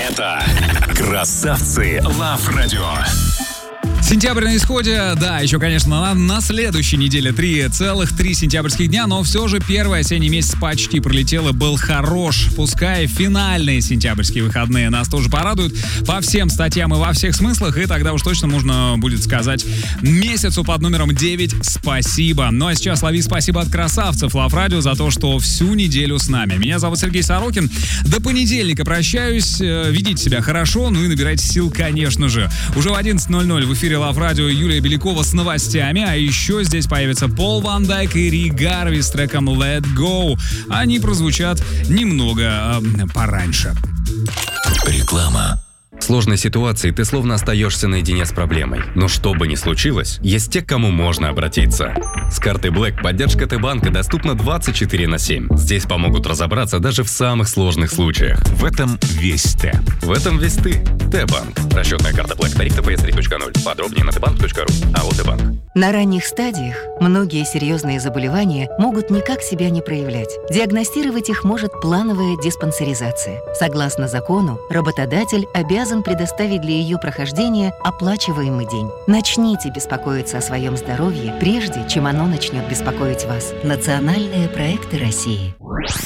Это «Красавцы Лав Радио». Сентябрь на исходе, да, еще, конечно, на следующей неделе целых 3 сентябрьских дня, но все же первый осенний месяц почти пролетел и был хорош. Пускай финальные сентябрьские выходные нас тоже порадуют по всем статьям и во всех смыслах, и тогда уж точно можно будет сказать месяцу под номером 9 спасибо. Ну а сейчас лови спасибо от красавцев Лав Радио за то, что всю неделю с нами. Меня зовут Сергей Сорокин. До понедельника прощаюсь. Ведите себя хорошо, ну и набирайте сил, конечно же. Уже в 11:00 в эфире Лав Радио Юлия Белякова с новостями, а еще здесь появятся Пол Ван Дайк и Ри Гарви с треком Let Go. Они прозвучат немного пораньше. Реклама. В сложной ситуации ты словно остаешься наедине с проблемой. Но что бы ни случилось, есть те, к кому можно обратиться. С картой Black поддержка Т-банка доступна 24/7. Здесь помогут разобраться даже в самых сложных случаях. В этом весь Т. В этом весь ты. Т-банк. Расчетная карта Black. Тариф ТПС 3.0. Подробнее на tbank.ru. АО Т-банк. На ранних стадиях многие серьезные заболевания могут никак себя не проявлять. Диагностировать их может плановая диспансеризация. Согласно закону, работодатель обязан предоставить для ее прохождения оплачиваемый день. Начните беспокоиться о своем здоровье, прежде чем оно начнет беспокоить вас. Национальные проекты России.